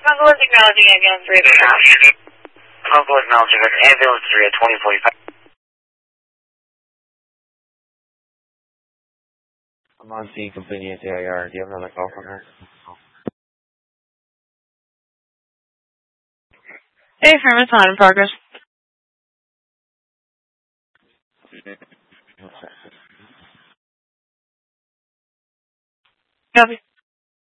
Congo is acknowledging ambulance 3 now. Congo acknowledging ambulance 3 at 2045. I'm on scene completing ATIR. Do you have another call from her? Hey, firm, it's on in progress. Copy.